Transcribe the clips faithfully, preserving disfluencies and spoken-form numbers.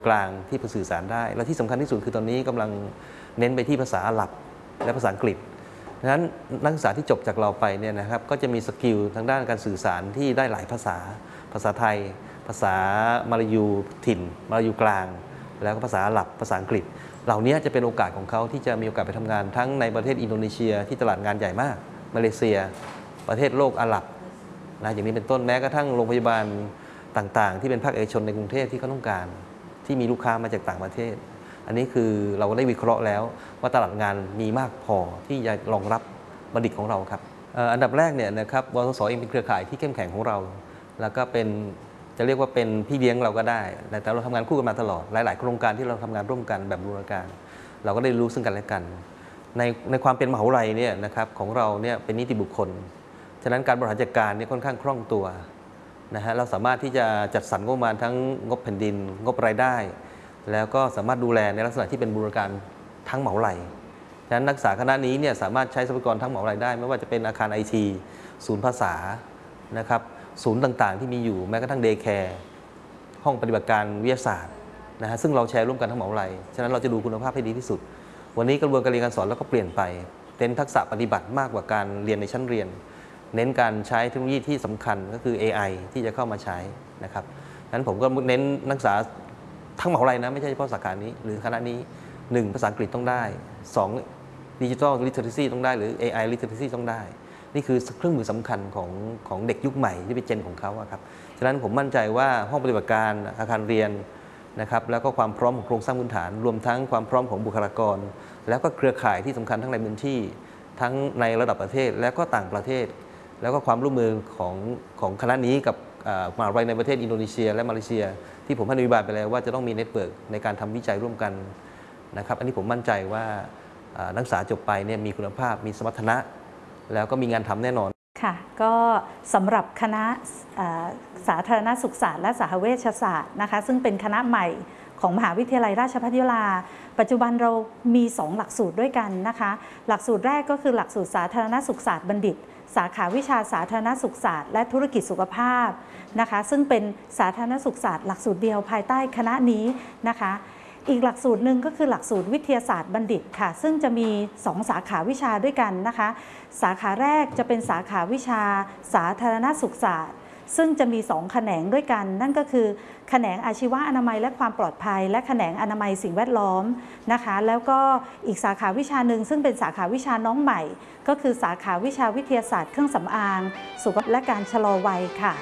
กลางที่สื่อสารได้และที่สำคัญที่สุดคือตอนนี้กำลังเน้นไปที่ภาษาอาหรับและภาษาอังกฤษดังนั้นนักศึกษาที่จบจากเราไปเนี่ยนะครับก็จะมีสกิลทางด้านการสื่อสารที่ได้หลายภาษาภาษาไทยภาษามลายูถิ่นมลายูกลางแล้วก็ภาษาอาหรับภาษาอังกฤษเหล่านี้จะเป็นโอกาสของเขาที่จะมีโอกาสไปทำงานทั้งในประเทศอินโดนีเซียที่ตลาดงานใหญ่มากมาเลเซียประเทศโลกอาหรับนะอย่างนี้เป็นต้นแม้กระทั่งโรงพยาบาลต่างๆที่เป็นภาคเอกชนในกรุงเทพที่เขาต้องการที่มีลูกค้ามาจากต่างประเทศอันนี้คือเราได้วิเคราะห์แล้วว่าตลาดงานมีมากพอที่จะรองรับบัณฑิตของเราครับอันดับแรกเนี่ยนะครับวสสเองเป็นเครือข่ายที่เข้มแข็งของเราแล้วก็เป็นจะเรียกว่าเป็นพี่เลี้ยงเราก็ได้แต่เราทำงานคู่กันมาตลอดหลายๆโครงการที่เราทำงานร่วมกันแบบบูรณาการเราก็ได้รู้ซึ่งกันและกันในในความเป็นมหาวิทยาลัยเนี่ยนะครับของเราเนี่ยเป็นนิติบุคคลฉะนั้นการบริหารจัดการเนี่ยค่อนข้างคล่องตัวนะฮะเราสามารถที่จะจัดสรรงบประมาณทั้งงบแผ่นดินงบรายได้แล้วก็สามารถดูแลในลักษณะที่เป็นบูรณาการทั้งเหมาไหลฉะนั้นนักศึกษาคณะนี้เนี่ยสามารถใช้ทรัพยากรทั้งเหมาไหลได้ไม่ว่าจะเป็นอาคารไอทีศูนย์ภาษานะครับศูนย์ต่างๆที่มีอยู่แม้กระทั่งเดย์แคร์ห้องปฏิบัติการวิทยาศาสตร์นะฮะซึ่งเราแชร์ร่วมกันทั้งเหมาไหลฉะนั้นเราจะดูคุณภาพให้ดีที่สุดวันนี้กระบวนการเรียนการสอนเราก็เปลี่ยนไปเน้นทักษะปฏิบัติมากกว่าการเรียนในชั้นเรียนเน้นการใช้เทคโนโลยีที่สำคัญก็คือ เอ ไอ ที่จะเข้ามาใช้นะครับนั้นผมก็เน้นนักศึกษาทั้งมหาวิทยาลัยนะไม่ใช่เฉพาะสาขานี้หรือคณะนี้หนึ่งภาษาอังกฤษต้องได้สอง Digital Literacy ต้องได้หรือ เอ ไอ Literacy ต้องได้นี่คือเครื่องมือสำคัญของของเด็กยุคใหม่ที่เป็นเจนของเขาครับฉะนั้นผมมั่นใจว่าห้องปฏิบัติการอาคารเรียนนะครับแล้วก็ความพร้อมของโครงสร้างพื้นฐานรวมทั้งความพร้อมของบุคลากรแล้วก็เครือข่ายที่สำคัญทั้งในพื้นที่ทั้งในระดับประเทศและก็ต่างประเทศแล้วก็ความร่วมมือของของคณะนี้กับมหาวิทยาลัยในประเทศอินโดนีเซียและมาเลเซียที่ผมให้นโยบายไปแล้วว่าจะต้องมีเน็ตเวิร์กในการทำวิจัยร่วมกันนะครับอันนี้ผมมั่นใจว่านักศึกษาจบไปเนี่ยมีคุณภาพมีสมรรถนะแล้วก็มีงานทำแน่นอนค่ะก็สำหรับคณะสาธารณสุขศาสตร์และสหเวชศาสตร์นะคะซึ่งเป็นคณะใหม่ของมหาวิทยาลัยราชภัฏยะลาปัจจุบันเรามีสองหลักสูตรด้วยกันนะคะหลักสูตรแรกก็คือหลักสูตรสาธารณสุขศาสตร์บัณฑิตสาขาวิชาสาธารณสุขศาสตร์และธุรกิจสุขภาพนะคะซึ่งเป็นสาธารณสุขศาสตร์หลักสูตรเดียวภายใต้คณะนี้นะคะอีกหลักสูตรหนึ่งก็คือหลักสูตรวิทยาศาสตร์บัณฑิตค่ะซึ่งจะมีสองสาขาวิชาด้วยกันนะคะสาขาแรกจะเป็นสาขาวิชาสาธารณสุขศาสตร์ซึ่งจะมีสองแขนงด้วยกันนั่นก็คือแขนงอาชีวะอนามัยและความปลอดภัยและแขนงอนามัยสิ่งแวดล้อมนะคะแล้วก็อีกสาขาวิชาหนึ่งซึ่งเป็นสาขาวิชาน้องใหม่ก็คือสาขาวิชาวิทยาศาสตร์เครื่องสำอางสุขภาพและการชะลอวัยค่ะ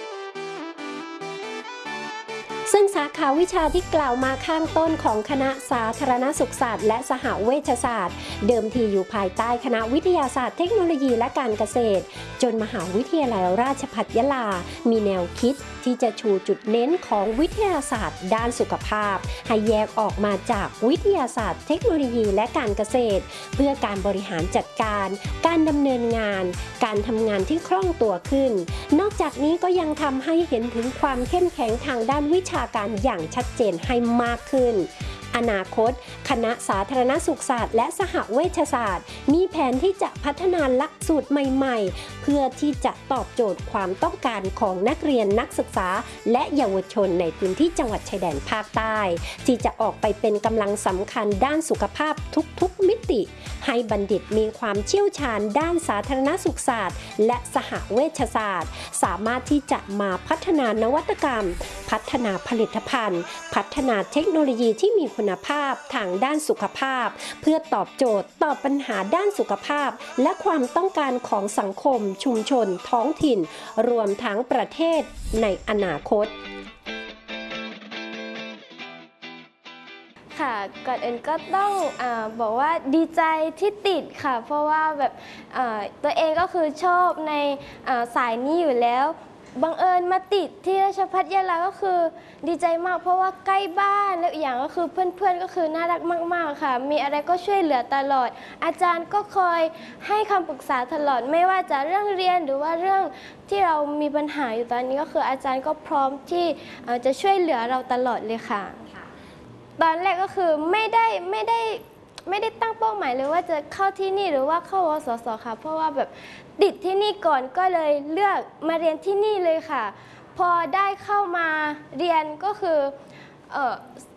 ซึ่งสาขาวิชาที่กล่าวมาข้างต้นของคณะสาธารณสุขศาสตร์และสหเวชศาสตร์เดิมทีอยู่ภายใต้คณะวิทยาศาสตร์เทคโนโลยีและการเกษตรจนมหาวิทยาลัยราชภัฏยะลามีแนวคิดที่จะชูจุดเน้นของวิทยาศาสตร์ด้านสุขภาพให้แยกออกมาจากวิทยาศาสตร์เทคโนโลยีและการเกษตรเพื่อการบริหารจัดการการดำเนินงานการทำงานที่คล่องตัวขึ้นนอกจากนี้ก็ยังทำให้เห็นถึงความเข้มแข็งทางด้านวิชาการอย่างชัดเจนให้มากขึ้นอนาคตคณะสาธารณสุขศาสตร์และสหเวชศาสตร์มีแผนที่จะพัฒนาหลักสูตรใหม่ๆเพื่อที่จะตอบโจทย์ความต้องการของนักเรียนนักศึกษาและเยาวชนในพื้นที่จังหวัดชายแดนภาคใต้ที่จะออกไปเป็นกำลังสำคัญด้านสุขภาพทุกๆมิติให้บัณฑิตมีความเชี่ยวชาญด้านสาธารณสุขศาสตร์และสหเวชศาสตร์สามารถที่จะมาพัฒนานวัตกรรมพัฒนาผลิตภัณฑ์พัฒนาเทคโนโลยีที่มีคุณภาพทางด้านสุขภาพเพื่อตอบโจทย์ต่อปัญหาด้านสุขภาพและความต้องการของสังคมชุมชนท้องถิ่นรวมทั้งประเทศในอนาคตค่ะก่อนอื่นก็ต้องอบอกว่าดีใจที่ติดค่ะเพราะว่าแบบตัวเองก็คือชอบในสายนี้อยู่แล้วบังเอิญมาติดที่ราชภัฏยะลาก็คือดีใจมากเพราะว่าใกล้บ้านแล้วอย่างก็คือเพื่อนๆก็คือน่ารักมากๆค่ะมีอะไรก็ช่วยเหลือตลอดอาจารย์ก็คอยให้คำปรึกษาตลอดไม่ว่าจะเรื่องเรียนหรือว่าเรื่องที่เรามีปัญหาอยู่ตอนนี้ก็คืออาจารย์ก็พร้อมที่จะช่วยเหลือเราตลอดเลยค่ะตอนแรกก็คือไม่ได้ไม่ได้ไม่ได้ตั้งเป้าหมายเลยว่าจะเข้าที่นี่หรือว่าเข้าวสสค่ะเพราะว่าแบบติดที่นี่ก่อนก็เลยเลือกมาเรียนที่นี่เลยค่ะพอได้เข้ามาเรียนก็คือเอ่อ